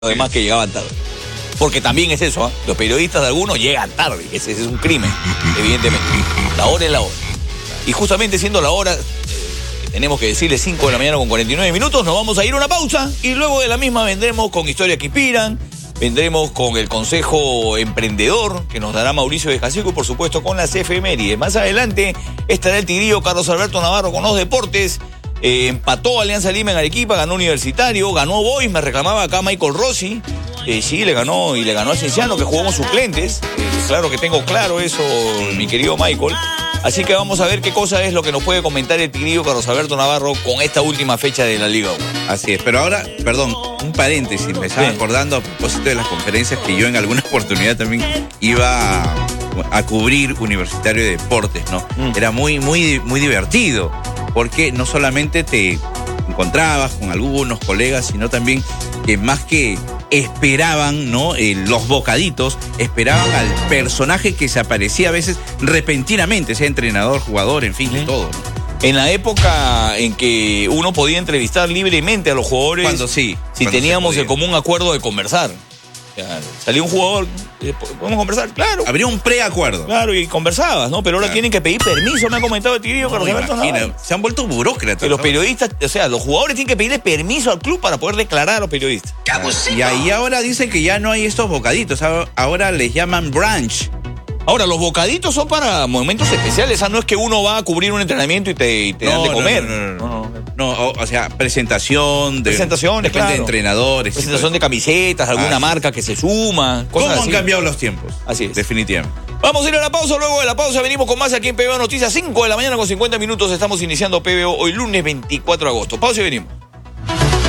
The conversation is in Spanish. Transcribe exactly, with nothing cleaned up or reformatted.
Los demás que llegaban tarde. Porque también es eso, ¿eh? Los periodistas de algunos llegan tarde. Ese, ese es un crimen, evidentemente. La hora es la hora. Y justamente siendo la hora, eh, tenemos que decirle cinco de la mañana con cuarenta y nueve minutos, nos vamos a ir a una pausa y luego de la misma vendremos con Historias que Inspiran, vendremos con el Consejo Emprendedor que nos dará Mauricio de Jacico y por supuesto con las efemérides. Más adelante estará el tigrillo Carlos Alberto Navarro con los deportes. Eh, empató Alianza Lima en Arequipa, ganó Universitario, ganó Boys, me reclamaba acá Michael Rossi. Eh, sí, le ganó y le ganó a Cienciano, que jugamos suplentes. Eh, claro que tengo claro eso, mi querido Michael. Así que vamos a ver qué cosa es lo que nos puede comentar el tigrillo Carlos Alberto Navarro con esta última fecha de la Liga uno. Así es, pero ahora, perdón, un paréntesis, me estaba Bien. acordando a propósito de las conferencias que yo en alguna oportunidad también iba a, a cubrir Universitario de Deportes, ¿no? Mm. Era muy, muy, muy divertido, porque no solamente te encontrabas con algunos colegas, sino también que más que esperaban, ¿no? Eh, los bocaditos, esperaban al personaje que se aparecía a veces repentinamente, sea entrenador, jugador, en fin, ¿sí? De todo, ¿no? En la época en que uno podía entrevistar libremente a los jugadores, cuando sí, si cuando teníamos el común acuerdo de conversar. O sea, salía un jugador, ¿podemos conversar? Claro. Habría un preacuerdo. Claro, y conversabas, ¿no? Pero ahora claro. tienen que pedir permiso, me ha comentado el tigrillo Carlos Alberto Navarro. Se han vuelto burócratas. Que los ¿no? periodistas, o sea, los jugadores tienen que pedirle permiso al club para poder declarar a los periodistas. Y ahí ahora dicen que ya no hay estos bocaditos, ahora les llaman brunch. Ahora, los bocaditos son para momentos especiales. O sea, no es que uno va a cubrir un entrenamiento y te, y te no, dan de no, comer. No, no, no. no, no. no o, o sea, presentación de... Presentaciones, claro. de entrenadores. Presentación de camisetas, alguna ah, marca que se suma. ¿Cómo cosas han así. cambiado los tiempos? Así es. Definitivamente. Vamos a ir a la pausa. Luego de la pausa venimos con más aquí en P B O Noticias. cinco de la mañana con cincuenta minutos. Estamos iniciando P B O hoy lunes veinticuatro de agosto. Pausa y venimos.